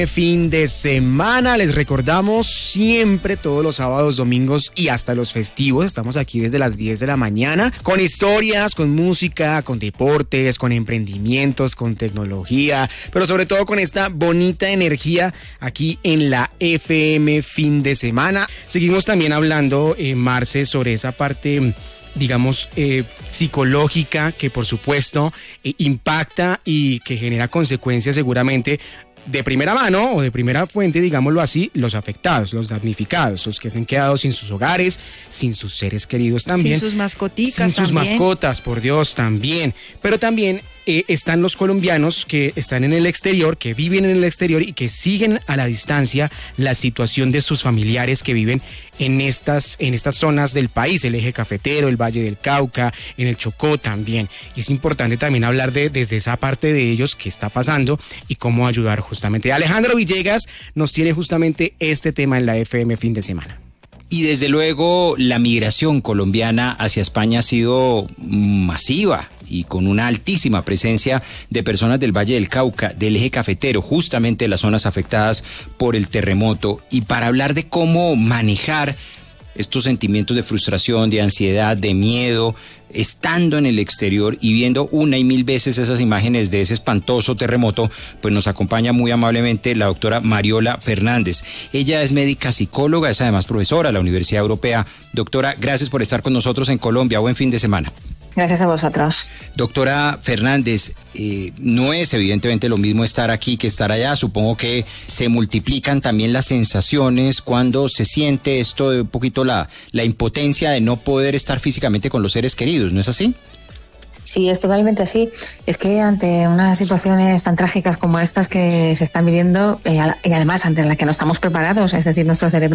Fin de semana, les recordamos siempre todos los sábados, domingos y hasta los festivos. Estamos aquí desde las 10 de la mañana con historias, con música, con deportes, con emprendimientos, con tecnología, pero sobre todo con esta bonita energía aquí en la FM Fin de Semana. Seguimos también hablando, Marce, sobre esa parte, digamos, psicológica que por supuesto impacta y que genera consecuencias seguramente de primera mano o de primera fuente, digámoslo así, los afectados, los damnificados, los que se han quedado sin sus hogares, sin sus seres queridos también. Sin sus mascoticas sin sus también. mascotas, por Dios, también. Pero también están los colombianos que están en el exterior, que viven en el exterior y que siguen a la distancia la situación de sus familiares que viven en estas zonas del país, el eje cafetero, el Valle del Cauca, en el Chocó también. Y es importante también hablar desde esa parte de ellos, qué está pasando y cómo ayudar justamente. Alejandro Villegas nos tiene justamente este tema en la FM Fin de Semana. Y desde luego la migración colombiana hacia España ha sido masiva y con una altísima presencia de personas del Valle del Cauca, del eje cafetero, justamente las zonas afectadas por el terremoto. Y para hablar de cómo manejar estos sentimientos de frustración, de ansiedad, de miedo, estando en el exterior y viendo una y mil veces esas imágenes de ese espantoso terremoto, pues nos acompaña muy amablemente la doctora Mariola Fernández. Ella es médica psicóloga, es además profesora de la Universidad Europea. Doctora, gracias por estar con nosotros en Colombia. Buen fin de semana. Gracias a vosotros. Doctora Fernández, no es evidentemente lo mismo estar aquí que estar allá. Supongo que se multiplican también las sensaciones cuando se siente esto de un poquito la impotencia de no poder estar físicamente con los seres queridos, ¿no es así? Sí, es totalmente así. Es que ante unas situaciones tan trágicas como estas que se están viviendo, y además ante las que no estamos preparados, es decir, nuestro cerebro